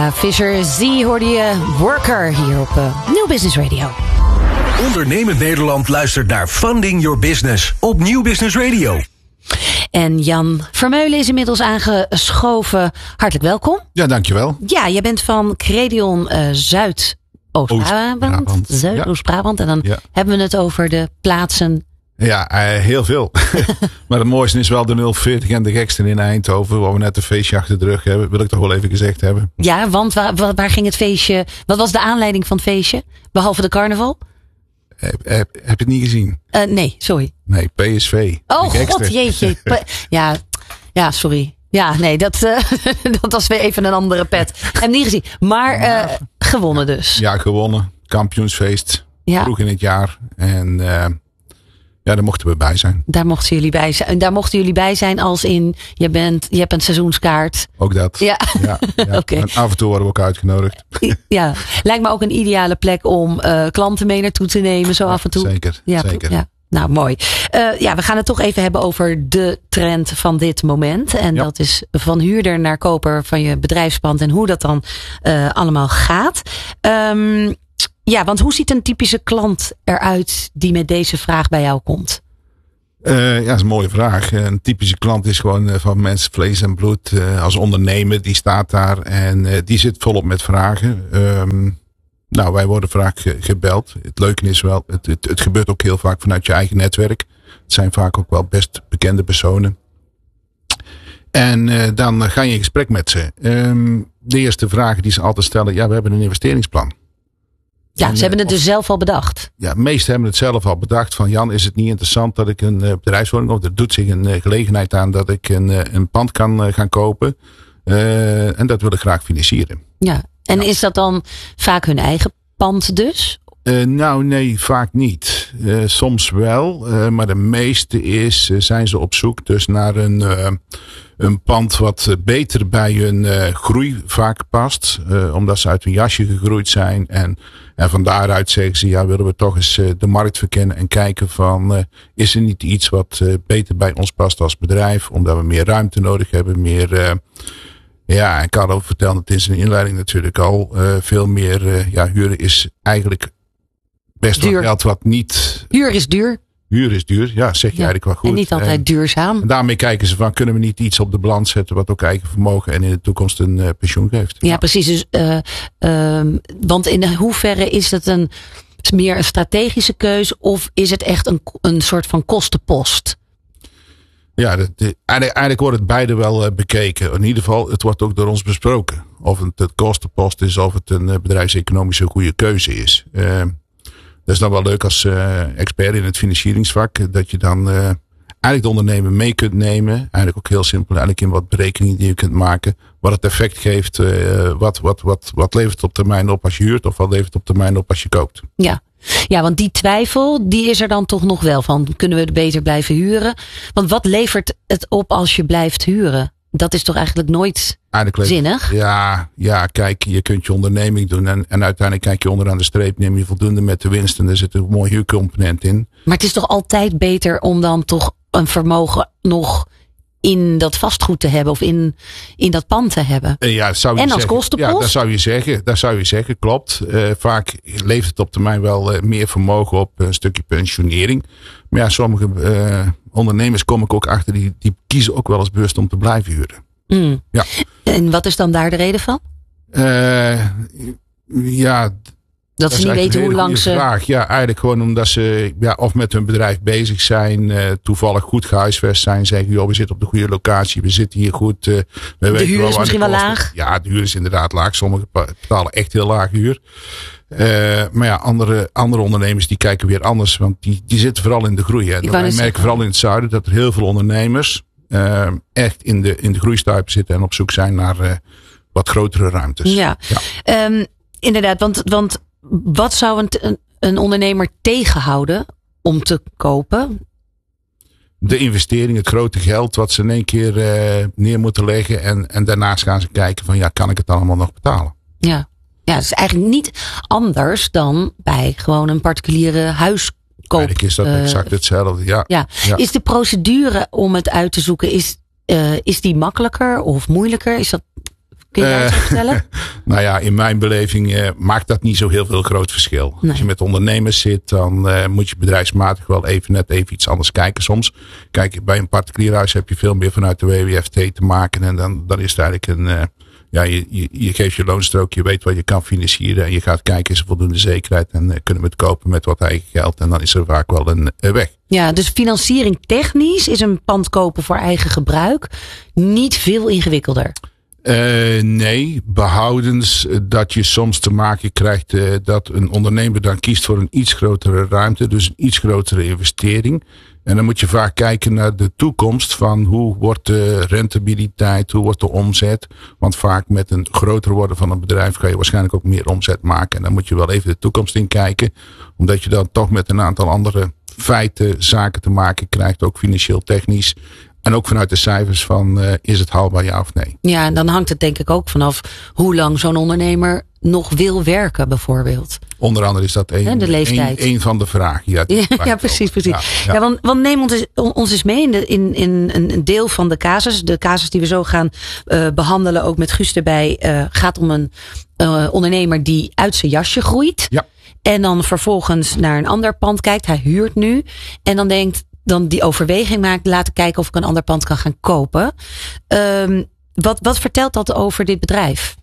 Fisher Z hoorde je Worker hier op Nieuw Business Radio. Ondernemend Nederland luistert naar Funding Your Business op Nieuw Business Radio. En Jan Vermeulen is inmiddels aangeschoven. Hartelijk welkom. Ja, dankjewel. Ja, je bent van Credion Zuidoost-Brabant. Zuidoost-Brabant. En dan hebben we het over de plaatsen. Ja, heel veel. Maar het mooiste is wel de 040 en de gekste in Eindhoven. Waar we net een feestje achter de rug hebben. Wil ik toch wel even gezegd hebben. Ja, want waar ging het feestje? Wat was de aanleiding van het feestje? Behalve de carnaval? Heb je het niet gezien? Nee, sorry. Nee, PSV. Oh god, jeetje. Ja, sorry. Ja, nee, dat was weer even een andere pet. Heb niet gezien. Maar gewonnen dus. Ja, gewonnen. Kampioensfeest. Ja. Vroeg in het jaar. En daar mochten we bij zijn. Daar mochten jullie bij zijn. Daar mochten jullie bij zijn als in, je hebt een seizoenskaart. Ook dat. Ja. Okay. En af en toe worden we ook uitgenodigd. Ja, lijkt me ook een ideale plek om klanten mee naartoe te nemen. Zo af en toe. Zeker. Ja. Nou, mooi. We gaan het toch even hebben over de trend van dit moment. En dat is van huurder naar koper van je bedrijfspand. En hoe dat dan allemaal gaat. Want hoe ziet een typische klant eruit die met deze vraag bij jou komt? Dat is een mooie vraag. Een typische klant is gewoon van mensen vlees en bloed. Als ondernemer, die staat daar en die zit volop met vragen. Wij worden vaak gebeld. Het leuke is wel, het gebeurt ook heel vaak vanuit je eigen netwerk. Het zijn vaak ook wel best bekende personen. En dan ga je in gesprek met ze. De eerste vragen die ze altijd stellen, we hebben een investeringsplan. Ja, ze hebben het dus zelf al bedacht. Ja, de meesten hebben het zelf al bedacht. Van Jan, is het niet interessant dat ik een bedrijfswoning, of er doet zich een gelegenheid aan dat ik een pand kan gaan kopen. En dat wil ik graag financieren. Ja, en is dat dan vaak hun eigen pand dus? Nee, vaak niet. Soms wel, maar de meeste zijn ze op zoek dus naar een pand wat beter bij hun groei vaak past. Omdat ze uit hun jasje gegroeid zijn. En van daaruit zeggen ze, willen we toch eens de markt verkennen en kijken van, is er niet iets wat beter bij ons past als bedrijf? Omdat we meer ruimte nodig hebben, meer... ik had al verteld, het is een inleiding natuurlijk al. Veel meer, huren is eigenlijk best wel geld wat niet... Huur is duur. Huur is duur, zeg je eigenlijk wel goed. En niet altijd duurzaam. En daarmee kijken ze van, kunnen we niet iets op de balans zetten wat ook eigen vermogen en in de toekomst een pensioen geeft. Ja, precies. Dus, want in hoeverre is het meer een strategische keus of is het echt een soort van kostenpost? Ja, eigenlijk wordt het beide wel bekeken. In ieder geval, het wordt ook door ons besproken. Of het kostenpost is, of het een bedrijfseconomische goede keuze is. Dat is dan wel leuk als expert in het financieringsvak. Dat je dan eigenlijk de ondernemer mee kunt nemen. Eigenlijk ook heel simpel. Eigenlijk in wat berekeningen die je kunt maken. Wat het effect geeft. Wat levert het op termijn op als je huurt. Of wat levert het op termijn op als je koopt. Ja, want die twijfel, die is er dan toch nog wel van. Kunnen we het beter blijven huren? Want wat levert het op als je blijft huren? Dat is toch eigenlijk nooit zinnig? Ja, kijk, je kunt je onderneming doen. En uiteindelijk kijk je onderaan de streep. Neem je voldoende met de winst. En er zit een mooi huurcomponent in. Maar het is toch altijd beter om dan toch een vermogen nog in dat vastgoed te hebben. Of in dat pand te hebben. Zou je en als zeggen, kostenpost? Ja, dat zou je zeggen, klopt. Vaak levert het op termijn wel meer vermogen op. Een stukje pensionering. Maar sommige ondernemers kom ik ook achter. Die kiezen ook wel eens bewust om te blijven huren. Ja. En wat is dan daar de reden van? Dat ze niet weten hoe lang ze... Vraag. Ja, eigenlijk gewoon omdat ze of met hun bedrijf bezig zijn. Toevallig goed gehuisvest zijn. Zeggen, joh, we zitten op de goede locatie. We zitten hier goed. De huur is misschien wel laag. Ja, de huur is inderdaad laag. Sommigen betalen echt heel laag huur. Maar andere ondernemers die kijken weer anders. Want die zitten vooral in de groei. Hè. Wij merken vooral in het zuiden dat er heel veel ondernemers echt in de groeistuipen zitten. En op zoek zijn naar wat grotere ruimtes. Ja. Inderdaad, want wat zou een ondernemer tegenhouden om te kopen? De investering, het grote geld wat ze in één keer neer moeten leggen. En daarnaast gaan ze kijken van kan ik het allemaal nog betalen? Ja, het is eigenlijk niet anders dan bij gewoon een particuliere huiskoop. Eigenlijk is dat exact hetzelfde, ja. Is de procedure om het uit te zoeken, is die makkelijker of moeilijker? Kun je daar iets over vertellen? Nou ja, in mijn beleving maakt dat niet zo heel veel groot verschil. Nee. Als je met ondernemers zit, dan moet je bedrijfsmatig wel even iets anders kijken soms. Kijk, bij een particulier huis heb je veel meer vanuit de WWFT te maken. En dan is het eigenlijk je geeft je loonstrook, je weet wat je kan financieren. En je gaat kijken, is er voldoende zekerheid. En kunnen we het kopen met wat eigen geld. En dan is er vaak wel een weg. Ja, dus financiering technisch is een pand kopen voor eigen gebruik niet veel ingewikkelder. Nee, behoudens dat je soms te maken krijgt dat een ondernemer dan kiest voor een iets grotere ruimte. Dus een iets grotere investering. En dan moet je vaak kijken naar de toekomst van hoe wordt de rentabiliteit, hoe wordt de omzet. Want vaak met een groter worden van een bedrijf kan je waarschijnlijk ook meer omzet maken. En dan moet je wel even de toekomst in kijken. Omdat je dan toch met een aantal andere feiten, zaken te maken krijgt, ook financieel technisch. En ook vanuit de cijfers van is het haalbaar ja of nee. Ja, en dan hangt het denk ik ook vanaf hoe lang zo'n ondernemer nog wil werken bijvoorbeeld. Onder andere is dat een van de vragen. Ja, precies. Ja, want neem ons eens mee in een deel van de casus. De casus die we zo gaan behandelen, ook met Guus erbij, gaat om een ondernemer die uit zijn jasje groeit. Ja. En dan vervolgens naar een ander pand kijkt. Hij huurt nu. En dan denkt, dan die overweging maakt, laten kijken of ik een ander pand kan gaan kopen. Wat vertelt dat over dit bedrijf?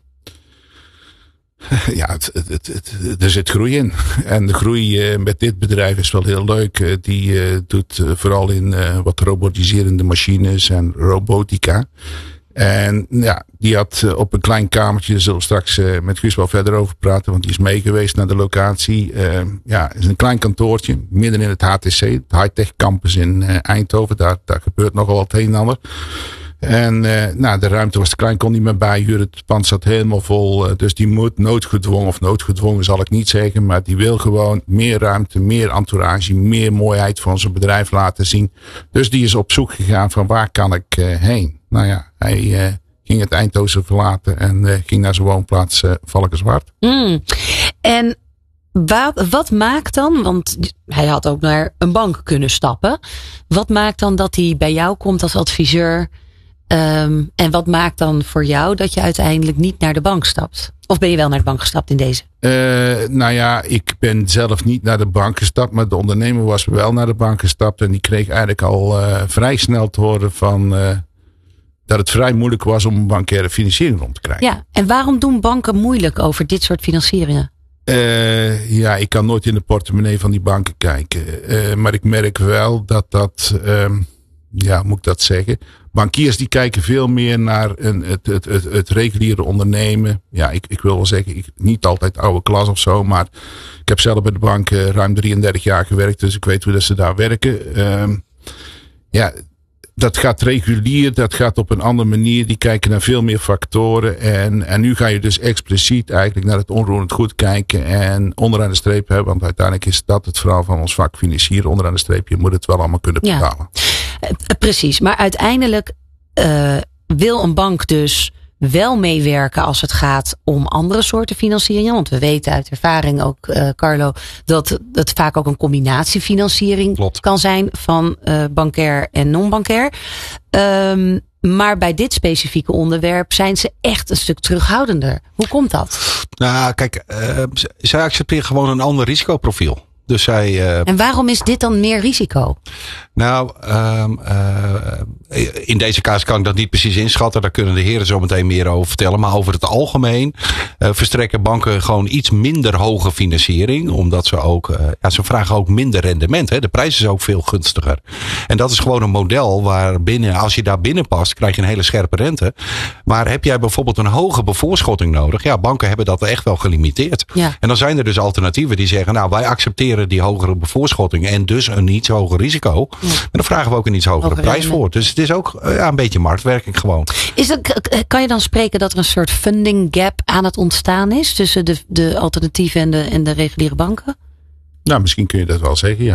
Ja, er zit groei in. En de groei met dit bedrijf is wel heel leuk. Die doet vooral in wat robotiserende machines en robotica. En ja, die had op een klein kamertje, daar zullen we straks met Guus wel verder over praten, want die is mee geweest naar de locatie. Het is een klein kantoortje, midden in het HTC, het High-Tech Campus in Eindhoven. Daar gebeurt nogal wat een en ander. En de ruimte was te klein, kon niet meer bijhuren. Het pand zat helemaal vol. Dus die moet noodgedwongen zal ik niet zeggen. Maar die wil gewoon meer ruimte, meer entourage, meer mooiheid van zijn bedrijf laten zien. Dus die is op zoek gegaan van waar kan ik heen. Nou ja, hij ging het Eindhoven verlaten en ging naar zijn woonplaats Valkenswaard. En wat maakt dan, want hij had ook naar een bank kunnen stappen. Wat maakt dan dat hij bij jou komt als adviseur? En wat maakt dan voor jou dat je uiteindelijk niet naar de bank stapt? Of ben je wel naar de bank gestapt in deze? Ik ben zelf niet naar de bank gestapt. Maar de ondernemer was wel naar de bank gestapt. En die kreeg eigenlijk al vrij snel te horen van dat het vrij moeilijk was om een bankaire financiering rond te krijgen. Ja, en waarom doen banken moeilijk over dit soort financieringen? Ik kan nooit in de portemonnee van die banken kijken. Maar ik merk wel dat moet ik dat zeggen? Bankiers die kijken veel meer naar het reguliere ondernemen. Ja, ik wil wel zeggen, niet altijd oude klas of zo. Maar ik heb zelf bij de bank ruim 33 jaar gewerkt. Dus ik weet hoe dat ze daar werken. Dat gaat regulier, dat gaat op een andere manier. Die kijken naar veel meer factoren. En nu ga je dus expliciet eigenlijk naar het onroerend goed kijken. En onderaan de streep, want uiteindelijk is dat het verhaal van ons vak financieren. Onderaan de streep, je moet het wel allemaal kunnen betalen. Ja, precies, maar uiteindelijk wil een bank dus wel meewerken als het gaat om andere soorten financieringen. Want we weten uit ervaring ook, Carlo, dat het vaak ook een combinatiefinanciering kan zijn van bankair en non-bankair. Maar bij dit specifieke onderwerp zijn ze echt een stuk terughoudender. Hoe komt dat? Nou, kijk, zij accepteren gewoon een ander risicoprofiel. Dus en waarom is dit dan meer risico? Nou, in deze casus kan ik dat niet precies inschatten. Daar kunnen de heren zo meteen meer over vertellen. Maar over het algemeen verstrekken banken gewoon iets minder hoge financiering. Omdat ze ook, ze vragen ook minder rendement. Hè. De prijs is ook veel gunstiger. En dat is gewoon een model waar binnen, als je daar binnen past, krijg je een hele scherpe rente. Maar heb jij bijvoorbeeld een hoge bevoorschotting nodig? Ja, banken hebben dat echt wel gelimiteerd. Ja. En dan zijn er dus alternatieven die zeggen, nou, wij accepteren die hogere bevoorschotting en dus een iets hoger risico. Ja. En dan vragen we ook een iets hogere prijs voor. Dus het is ook een beetje marktwerking gewoon. Kan je dan spreken dat er een soort funding gap aan het ontstaan is tussen de alternatieven en de reguliere banken? Nou, misschien kun je dat wel zeggen, ja.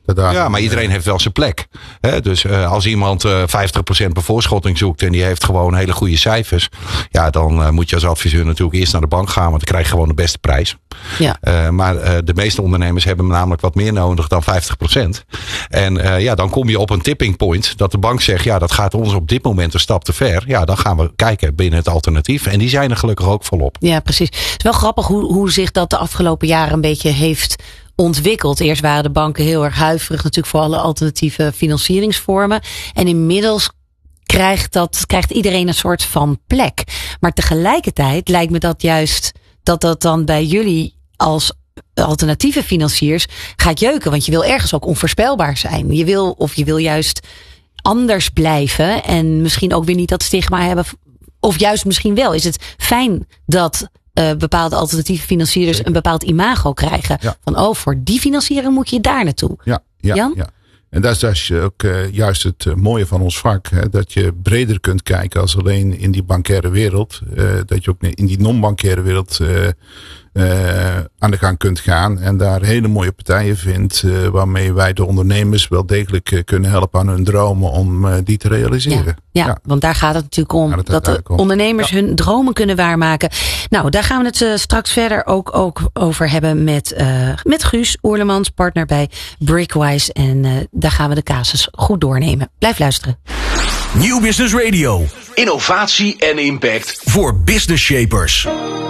Ja, maar iedereen heeft wel zijn plek. Dus als iemand 50% bevoorschotting zoekt en die heeft gewoon hele goede cijfers. Ja, dan moet je als adviseur natuurlijk eerst naar de bank gaan. Want dan krijg je gewoon de beste prijs. Ja. Maar de meeste ondernemers hebben namelijk wat meer nodig dan 50%. En dan kom je op een tipping point. Dat de bank zegt, ja, dat gaat ons op dit moment een stap te ver. Ja, dan gaan we kijken binnen het alternatief. En die zijn er gelukkig ook volop. Ja, precies. Het is wel grappig hoe zich dat de afgelopen jaren een beetje heeft ontwikkeld. Eerst waren de banken heel erg huiverig natuurlijk voor alle alternatieve financieringsvormen. En inmiddels krijgt iedereen een soort van plek. Maar tegelijkertijd lijkt me dat juist dat dan bij jullie als alternatieve financiers gaat jeuken. Want je wil ergens ook onvoorspelbaar zijn. Je wil juist anders blijven en misschien ook weer niet dat stigma hebben. Of juist misschien wel. Is het fijn dat bepaalde alternatieve financiers een bepaald imago krijgen. Ja. Van voor die financiering moet je daar naartoe. Ja. En dat is ook juist het mooie van ons vak. Hè, dat je breder kunt kijken als alleen in die bankaire wereld. Dat je ook in die non-bankaire wereld aan de gang kunt gaan. En daar hele mooie partijen vindt. Waarmee wij de ondernemers wel degelijk kunnen helpen aan hun dromen om die te realiseren. Ja, want daar gaat het natuurlijk om. Dat de ondernemers hun dromen kunnen waarmaken. Nou, daar gaan we het straks verder ook over hebben met Guus Oerlemans, partner bij Brickwise. En daar gaan we de casus goed doornemen. Blijf luisteren. Nieuw Business Radio. Innovatie en impact voor business shapers.